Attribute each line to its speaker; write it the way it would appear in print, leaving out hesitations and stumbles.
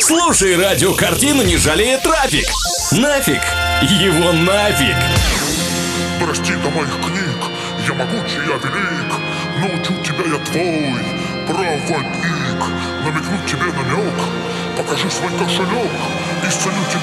Speaker 1: Слушай радиокартину, не жалея трафик. Нафиг его нафиг.
Speaker 2: Прости до моих книг, я могучий, я велик, научу тебя я твой проводник. Намекнуть тебе намек, покажи свой кошелек, исцелю тебя.